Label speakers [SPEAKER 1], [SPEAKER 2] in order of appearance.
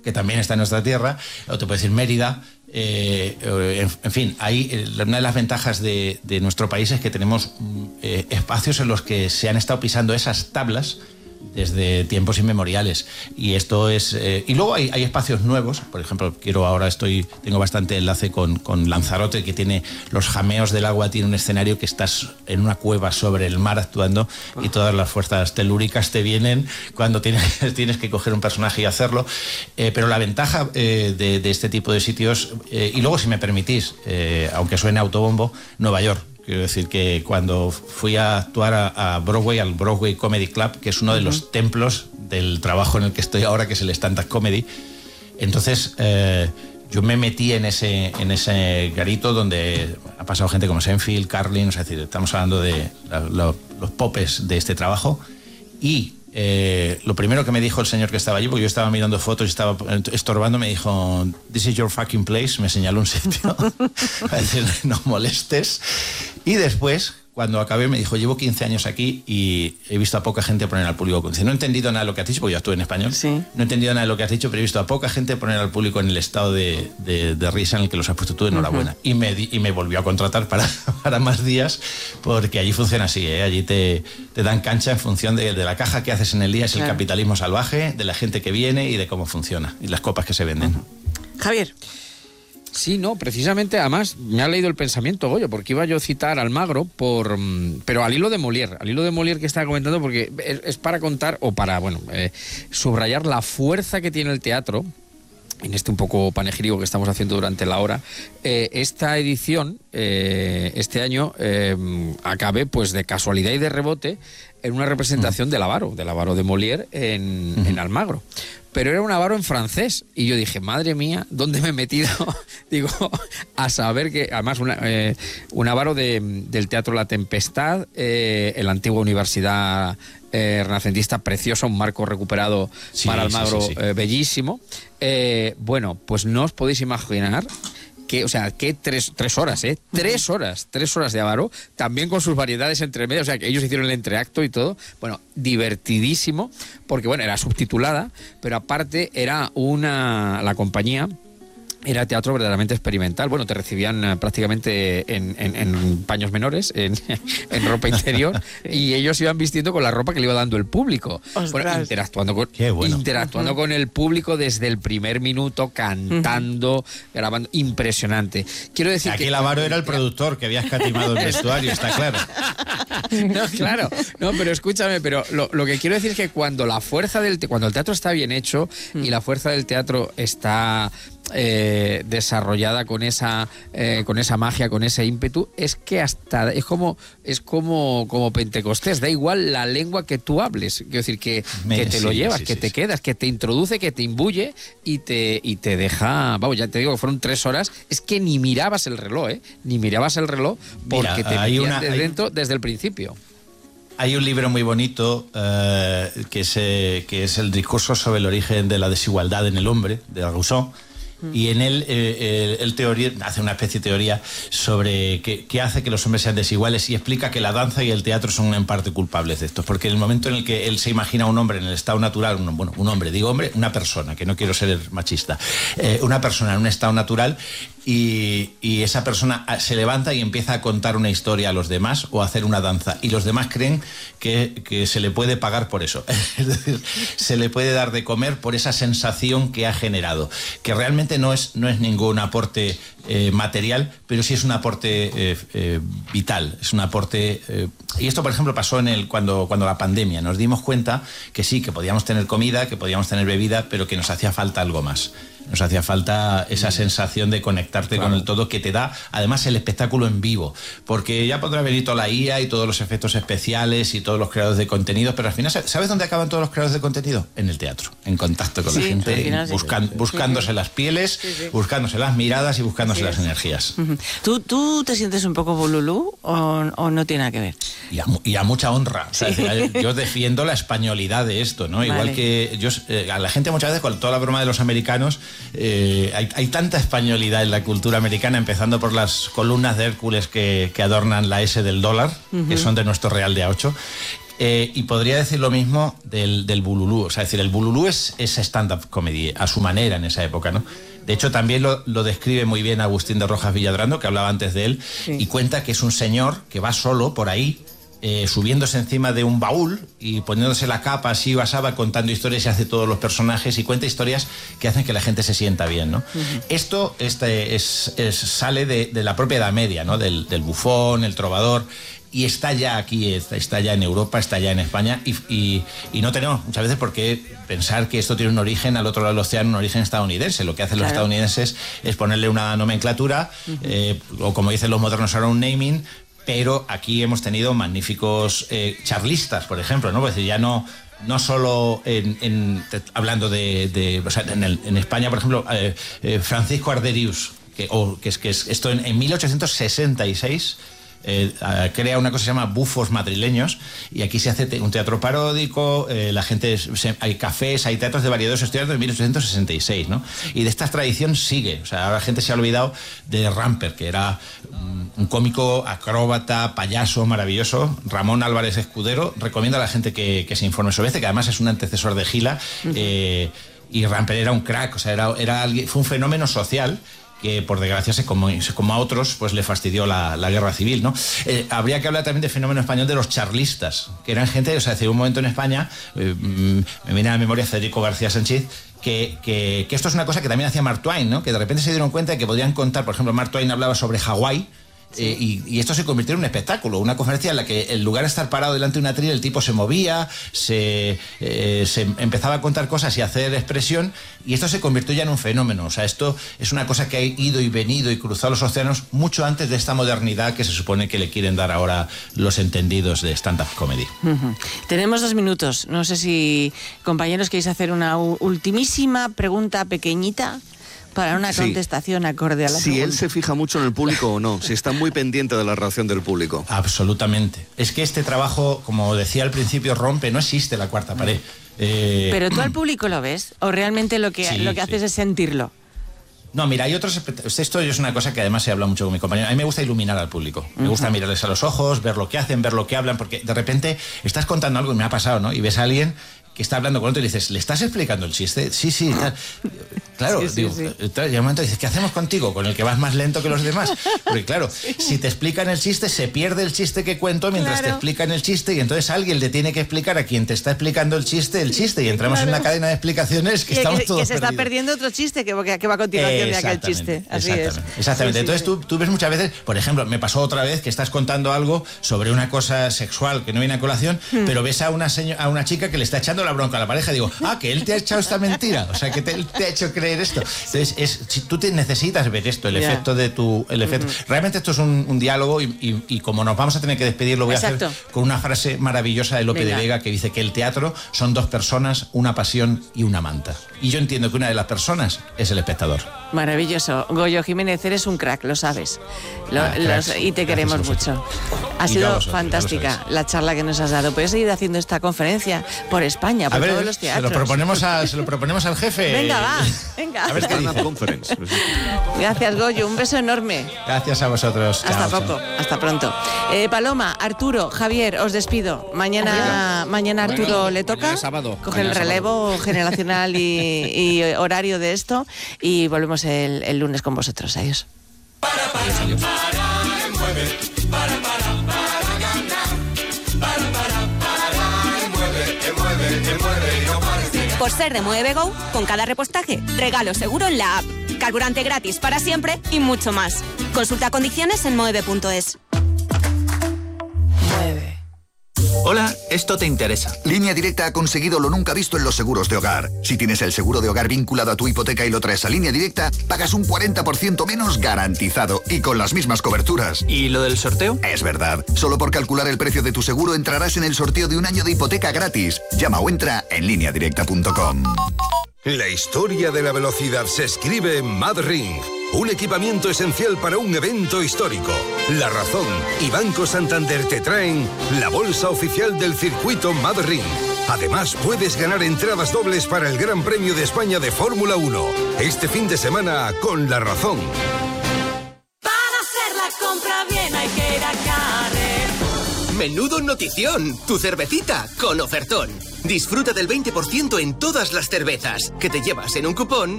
[SPEAKER 1] que también está en nuestra tierra, o te puedo decir Mérida. En fin, una de las ventajas de nuestro país es que tenemos espacios en los que se han estado pisando esas tablas desde tiempos inmemoriales, y esto es y luego hay espacios nuevos. Por ejemplo, tengo bastante enlace con Lanzarote, que tiene los jameos del agua, tiene un escenario que estás en una cueva sobre el mar actuando, y todas las fuerzas telúricas te vienen cuando tienes que coger un personaje y hacerlo, pero la ventaja de este tipo de sitios, y luego, si me permitís, aunque suene autobombo, Nueva York. Quiero decir que cuando fui a actuar a Broadway, al Broadway Comedy Club, que es uno de los templos del trabajo en el que estoy ahora, que es el stand-up comedy, entonces yo me metí en ese garito donde ha pasado gente como Seinfeld, Carlin, es decir, estamos hablando de los popes de este trabajo, y lo primero que me dijo el señor que estaba allí, porque yo estaba mirando fotos y estaba estorbando, me dijo: "This is your fucking place", me señaló un sitio para decir: "No molestes". Y después, cuando acabé, me dijo: "Llevo 15 años aquí y he visto a poca gente poner al público". Dice: "No he entendido nada de lo que has dicho", porque yo actúo en español.
[SPEAKER 2] Sí.
[SPEAKER 1] "No he entendido nada de lo que has dicho, pero he visto a poca gente poner al público en el estado de risa en el que los has puesto tú. Enhorabuena". Y me volvió a contratar para más días, porque allí funciona así, ¿eh? Allí te dan cancha en función de la caja que haces en el día. Es el capitalismo salvaje, de la gente que viene y de cómo funciona, y las copas que se venden.
[SPEAKER 2] Javier.
[SPEAKER 3] Sí, no, precisamente, además, me ha leído el pensamiento, Goyo, porque iba yo a citar a Almagro, pero al hilo de Molière que estaba comentando, porque es para contar, o para, subrayar la fuerza que tiene el teatro, en este un poco panegírico que estamos haciendo durante la hora. Esta edición, este año, acabe, pues, de casualidad y de rebote, en una representación del Avaro de Molière en Almagro. Pero era un avaro en francés, y yo dije: madre mía, ¿dónde me he metido? Digo, a saber que, además, un avaro del Teatro La Tempestad, en la antigua universidad renacentista, preciosa, un marco recuperado para Almagro, bellísimo. Bueno, pues no os podéis imaginar que tres horas, 3 horas de avaro, también con sus variedades entre medio, o sea, que ellos hicieron el entreacto y todo. Bueno, divertidísimo, porque era subtitulada, pero aparte era la compañía era teatro verdaderamente experimental. Bueno, te recibían prácticamente en paños menores, en ropa interior, y ellos iban vistiendo con la ropa que le iba dando el público. Bueno, interactuando con el público desde el primer minuto, cantando, grabando, impresionante. Quiero decir
[SPEAKER 1] aquí
[SPEAKER 3] que
[SPEAKER 1] el avaro era el productor que había escatimado el vestuario, está claro.
[SPEAKER 3] No, claro. No, pero escúchame, pero lo que quiero decir es que cuando cuando el teatro está bien hecho y la fuerza del teatro está desarrollada con esa magia, con ese ímpetu, es que hasta es como Pentecostés, da igual la lengua que tú hables, quiero decir que te lo llevas, que te quedas, que te introduce, que te imbuye y te deja, ya te digo que fueron 3 horas, es que ni mirabas el reloj, porque te metías dentro desde el principio.
[SPEAKER 1] Hay un libro muy bonito que es el discurso sobre el origen de la desigualdad en el hombre, de Rousseau. Y en él hace una especie de teoría sobre qué hace que los hombres sean desiguales, y explica que la danza y el teatro son en parte culpables de esto, porque en el momento en el que él se imagina a un hombre en el estado natural, una persona, que no quiero ser machista, una persona en un estado natural, y esa persona se levanta y empieza a contar una historia a los demás o a hacer una danza, y los demás creen que se le puede pagar por eso, es decir, se le puede dar de comer por esa sensación que ha generado, que realmente no es ningún aporte material, pero sí es un aporte vital, es un aporte y esto, por ejemplo, pasó cuando la pandemia nos dimos cuenta que sí, que podíamos tener comida, que podíamos tener bebida, pero que nos hacía falta algo más. Nos hacía falta esa sensación de conectarte con el todo que te da, además, el espectáculo en vivo. Porque ya podrá venir toda la IA y todos los efectos especiales y todos los creadores de contenido, pero al final, ¿sabes dónde acaban todos los creadores de contenido? En el teatro, en contacto con la gente, final, buscándose las pieles, buscándose las miradas y buscándose las energías.
[SPEAKER 2] ¿Tú te sientes un poco bululú o no tiene nada que ver?
[SPEAKER 1] Y a mucha honra. O sea, yo defiendo la españolidad de esto, ¿no? Igual que a la gente muchas veces, con toda la broma de los americanos, hay tanta españolidad en la cultura americana, empezando por las columnas de Hércules que adornan la S del dólar, que son de nuestro real de A8. Y podría decir lo mismo del Bululú. O sea, es decir, el Bululú es stand-up comedy a su manera en esa época, ¿no? De hecho, también lo describe muy bien Agustín de Rojas Villadrando, que hablaba antes de él, y cuenta que es un señor que va solo por ahí, subiéndose encima de un baúl y poniéndose la capa así basada, contando historias y hace todos los personajes y cuenta historias que hacen que la gente se sienta bien, ¿no? Esto sale de la propia Edad Media, ¿no? Del bufón, el trovador, y está ya aquí, está ya en Europa, está ya en España, y no tenemos muchas veces por qué pensar que esto tiene un origen al otro lado del océano, un origen estadounidense. Lo que hacen los estadounidenses es ponerle una nomenclatura, o como dicen los modernos ahora, un naming. Pero aquí hemos tenido magníficos charlistas, por ejemplo, ¿no? Pues ya no solo hablando o sea, en España, por ejemplo, Francisco Arderius, que es esto en 1866 crea una cosa que se llama Bufos Madrileños, y aquí se hace un teatro paródico, la gente, hay cafés, hay teatros de variedades. Estoy hablando de 1866, ¿no? Y de esta tradición sigue. O sea, ahora la gente se ha olvidado de Ramper, que era un cómico, acróbata, payaso maravilloso. Ramón Álvarez Escudero. Recomiendo a la gente que se informe sobre que además es un antecesor de Gila. Y Ramper era un crack. O sea, era alguien, fue un fenómeno social que por desgracia, como a otros, pues le fastidió la guerra civil, ¿no? Habría que hablar también del fenómeno español de los charlistas, que eran gente, o sea, hace un momento en España, me viene a la memoria Federico García Sánchez, que esto es una cosa que también hacía Mark Twain, ¿no? Que de repente se dieron cuenta de que podían contar, por ejemplo, Mark Twain hablaba sobre Hawái. Y esto se convirtió en un espectáculo, una conferencia en la que en lugar de estar parado delante de una tril, el tipo se movía, se empezaba a contar cosas y a hacer expresión, y esto se convirtió ya en un fenómeno. O sea, esto es una cosa que ha ido y venido y cruzado los océanos mucho antes de esta modernidad que se supone que le quieren dar ahora los entendidos de stand-up comedy.
[SPEAKER 2] Tenemos 2 minutos. No sé si, compañeros, queréis hacer una ultimísima pregunta pequeñita para una contestación acorde a la pregunta.
[SPEAKER 4] Si él se fija mucho en el público o no, si está muy pendiente de la reacción del público.
[SPEAKER 1] Absolutamente. Es que este trabajo, como decía al principio, rompe, no existe la cuarta pared.
[SPEAKER 2] ¿Pero tú al público lo ves? ¿O realmente lo que haces es sentirlo?
[SPEAKER 1] No, mira, hay otros... Esto es una cosa que además se habla mucho con mi compañero. A mí me gusta iluminar al público. Me gusta mirarles a los ojos, ver lo que hacen, ver lo que hablan, porque de repente estás contando algo, y me ha pasado, ¿no? Y ves a alguien que está hablando con otro y le dices, ¿le estás explicando el chiste? Sí. Claro, y un momento dices, ¿qué hacemos contigo? Con el que vas más lento que los demás. Porque claro, si te explican el chiste, se pierde el chiste que cuento mientras te explican el chiste, y entonces alguien le tiene que explicar a quien te está explicando el chiste, y entramos en una cadena de explicaciones que estamos todos
[SPEAKER 2] que se está perdiendo otro chiste que va a continuación de aquel chiste. Así
[SPEAKER 1] exactamente. Entonces tú ves muchas veces, por ejemplo, me pasó otra vez que estás contando algo sobre una cosa sexual que no viene a colación, pero ves a una chica que le está echando la bronca a la pareja, digo, que él te ha echado esta mentira, o sea, que él te ha hecho creer esto. Entonces, si tú necesitas ver esto, el efecto de el efecto. Realmente esto es un diálogo, y como nos vamos a tener que despedir, lo voy a hacer con una frase maravillosa de Lope de Vega, que dice que el teatro son 2 personas, una pasión y una manta. Y yo entiendo que una de las personas es el espectador.
[SPEAKER 2] Maravilloso. Goyo Jiménez, eres un crack, lo sabes. Y te queremos mucho. Ha sido fantástica la charla que nos has dado. Puedes seguir haciendo esta conferencia por España, por todos los teatros.
[SPEAKER 1] Se lo proponemos al jefe.
[SPEAKER 2] Venga.
[SPEAKER 1] A ver qué dice.
[SPEAKER 2] Gracias, Goyo. Un beso enorme.
[SPEAKER 1] Gracias a vosotros.
[SPEAKER 2] Hasta pronto. Paloma, Arturo, Javier, os despido. Mañana Arturo le toca coger el relevo generacional y horario de esto, y volvemos el lunes con vosotros. Adiós.
[SPEAKER 5] Por ser de Mueve Go, con cada repostaje, regalo seguro en la app, carburante gratis para siempre y mucho más. Consulta condiciones en moeve.es.
[SPEAKER 6] Hola, esto te interesa.
[SPEAKER 7] Línea Directa ha conseguido lo nunca visto en los seguros de hogar. Si tienes el seguro de hogar vinculado a tu hipoteca y lo traes a Línea Directa, pagas un 40% menos garantizado y con las mismas coberturas.
[SPEAKER 6] ¿Y lo del sorteo?
[SPEAKER 7] Es verdad. Solo por calcular el precio de tu seguro entrarás en el sorteo de un año de hipoteca gratis. Llama o entra en lineadirecta.com.
[SPEAKER 8] La historia de la velocidad se escribe en MadRing. Un equipamiento esencial para un evento histórico. La Razón y Banco Santander te traen la bolsa oficial del circuito MadRing. Además, puedes ganar entradas dobles para el Gran Premio de España de Fórmula 1. Este fin de semana con La Razón.
[SPEAKER 9] Para hacer la compra bien hay que ir a Carrer. ¡Menudo notición! Tu cervecita con ofertón. Disfruta del 20% en todas las cervezas que te llevas en un cupón